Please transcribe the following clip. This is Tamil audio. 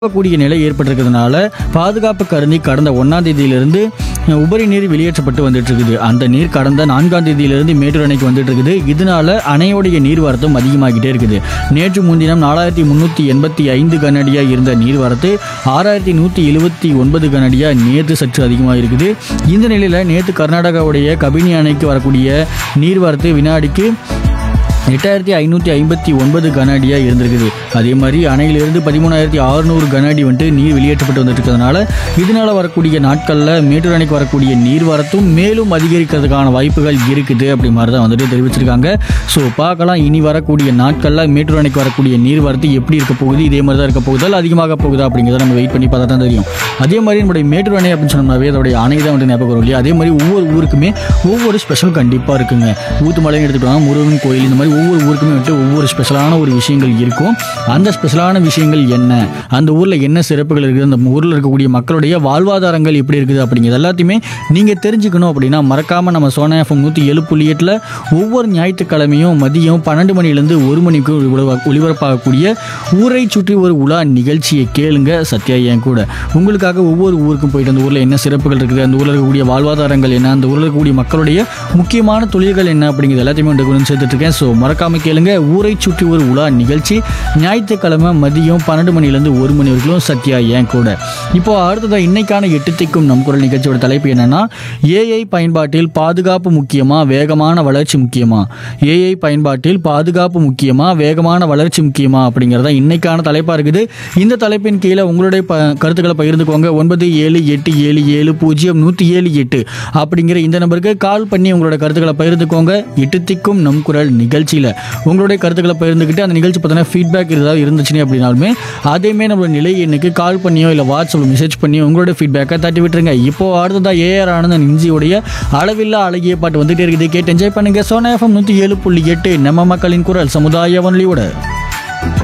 கூடிய நிலை ஏற்பட்டிருக்கிறதுனால பாதுகாப்பு கருதி கடந்த 1ஆம் தேதியிலிருந்து உபரி நீர் வெளியேற்றப்பட்டு வந்துட்டு இருக்குது. அந்த நீர் கடந்த 4ஆம் தேதியிலிருந்து மேட்டூர் அணைக்கு வந்துட்டு இருக்குது. இதனால அணையோடைய நீர்வரத்தும் அதிகமாகிட்டே இருக்குது. நேற்று முன்தினம் 4385 கனஅடியா இருந்த நீர்வரத்து 6179 கனஅடியா நேற்று சற்று அதிகமாக இருக்குது. இந்த நிலையில் நேற்று கர்நாடகாவுடைய கபினி அணைக்கு வரக்கூடிய நீர்வரத்து வினாடிக்கு 8559 கனஅடியா இருந்திருக்குது. அதே மாதிரி அணையிலிருந்து 13600 கனஅடி நீர் வெளியேற்றப்பட்டு வந்துட்டு இருக்கிறதுனால இதனால வரக்கூடிய நாட்களில் மேட்டூர் அணைக்கு வரக்கூடிய நீர்வரத்தும் மேலும் அதிகரிக்கிறதுக்கான வாய்ப்புகள் இருக்குது அப்படி மாதிரி தான் தெரிவிச்சிருக்காங்க. ஸோ பார்க்கலாம் இனி வரக்கூடிய நாட்களில் மேட்டூர் அணைக்கு வரக்கூடிய நீர்வரத்து எப்படி இருக்க போகுது, இதே மாதிரி தான் இருக்க போகுதா அதிகமாக போகுதா அப்படிங்கிறத நம்ம வெயிட் பண்ணி பார்த்தா தான் தெரியும். அதே மாதிரி நம்முடைய மேட்டூர் அணை அப்படின்னு சொன்னோம்னாவே அதோடைய அணை தான் ஞாபகம் வரும் இல்லையா. அதே மாதிரி ஒவ்வொரு ஊருக்குமே ஒவ்வொரு ஸ்பெஷல் கண்டிப்பாக இருக்குங்க. ஊத்துமலைன்னு எடுத்துக்கிட்டோம்னா முருகன் கோயில், இந்த மாதிரி ஒவ்வொரு ஊருக்குமே ஒவ்வொரு ஸ்பெஷலான ஒரு விஷயங்கள் இருக்கும். அந்த ஸ்பெஷலான விஷயங்கள் என்ன, அந்த ஊரில் என்ன சிறப்புகள் இருக்குது, அந்த ஊரில் இருக்கக்கூடிய மக்களுடைய வாழ்வாதாரங்கள் எப்படி இருக்குது அப்படிங்கிறது எல்லாத்தையுமே நீங்கள் தெரிஞ்சுக்கணும் அப்படின்னா மறக்காமல் நம்ம சோனா எஃப்எம் 107.8 ஒவ்வொரு ஞாயிற்றுக்கிழமையும் மதியம் 12 மணிலேருந்து 1 மணிக்கு ஒளிபரப்பாகக்கூடிய ஊரை சுற்றி ஒரு உலா நிகழ்ச்சியை கேளுங்க. சத்யா என் கூட உங்களுக்காக ஒவ்வொரு ஊருக்கும் போயிட்டு அந்த ஊரில் என்ன சிறப்புகள் இருக்குது, அந்த ஊரில் இருக்கக்கூடிய வாழ்வாதாரங்கள் என்ன, அந்த ஊரில் இருக்கக்கூடிய மக்களுடைய முக்கியமான தொழில்கள் என்ன அப்படிங்கிறது எல்லாத்தையுமே கொண்டு சேர்த்துட்டு இருக்கேன். ஸோ மறக்காம கேளுங்க ஊரை சுற்றி ஒரு உலா நிகழ்ச்சி ஞாயிற்றுக்கிழமை மதியம் 12 மணிலேருந்து 1 மணி வரைக்கும் சத்யா என் கூட. இப்போ அடுத்ததான் இன்னைக்கான 8 திக்கும் நம் குரல் நிகழ்ச்சியோட தலைப்பு என்னன்னா, ஏஐ பயன்பாட்டில் பாதுகாப்பு முக்கியமா வேகமான வளர்ச்சி முக்கியமா, ஏஐ பயன்பாட்டில் பாதுகாப்பு முக்கியமா வேகமான வளர்ச்சி முக்கியமா அப்படிங்கிறதா இன்னைக்கான தலைப்பா இருக்குது. இந்த தலைப்பின் கீழே உங்களுடைய கருத்துக்களை பகிர்ந்துக்கோங்க. 9787070178 அப்படிங்கிற இந்த நம்பருக்கு கால் பண்ணி உங்களோட கருத்துக்களை பகிர்ந்துக்கோங்க. 8 திக்கும் நம் குரல் நிகழ்ச்சியில் உங்களுடைய கருத்துக்களை பகிர்ந்துக்கிட்டு அந்த நிகழ்ச்சி பார்த்தீங்கன்னா ஃபீட்பேக் ஏதாவது இருந்துச்சுன்னு அப்படின்னாலுமே அதேமே நம்மளோட நிலை எண்ணுக்கு கால் பண்ணியோ இல்லை வாட்ஸ்அப்பில் மெசேஜ் பண்ணியோ உங்களோட ஃபீட்பேக்கை தட்டி விட்டுருங்க. இப்போ அடுத்ததான் ஏஆர் ஆனந்தன் இஞ்சியோடைய அளவில்லா அழகிய பாட்டு வந்துட்டே இருக்குது. கேட்டு என்ஜாய் பண்ணுங்க. சோனா எஃப்எம் 107.8 நம்ம மக்களின் குரல் சமுதாய வானொலியோட.